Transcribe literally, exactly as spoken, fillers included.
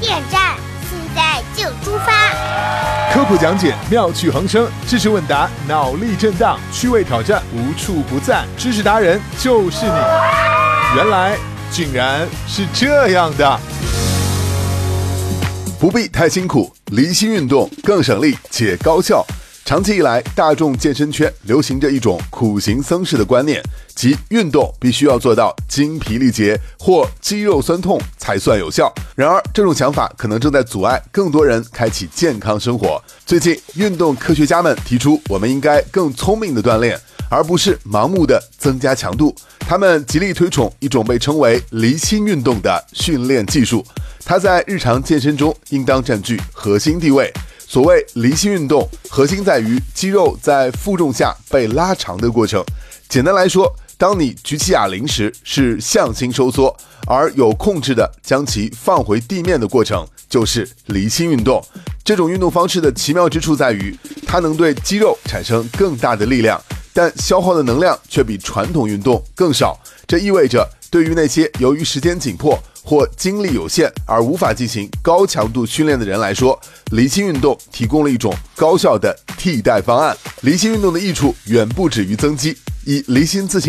点赞，现在就出发！ 科普讲解，妙趣横生，知识问答，脑力震荡，趣味挑战，无处不在。知识达人就是你，原来竟然是这样的。 不必太辛苦，离心运动更省力且高效。长期以来，大众健身圈流行着一种苦行僧式的观念，即运动必须要做到精疲力竭或肌肉酸痛才算有效。然而，这种想法可能正在阻碍更多人开启健康生活。最近，运动科学家们提出，我们应该更聪明的锻炼，而不是盲目的增加强度。他们极力推崇一种被称为离心运动的训练技术，它在日常健身中应当占据核心地位。所谓离心运动，核心在于肌肉在负重下被拉长的过程。简单来说，当你举起哑铃时是向心收缩，而有控制的将其放回地面的过程就是离心运动。这种运动方式的奇妙之处在于，它能对肌肉产生更大的力量，但消耗的能量却比传统运动更少。这意味着，对于那些由于时间紧迫或精力有限而无法进行高强度训练的人来说，离心运动提供了一种高效的替代方案。离心运动的益处远不止于增肌，以离心自行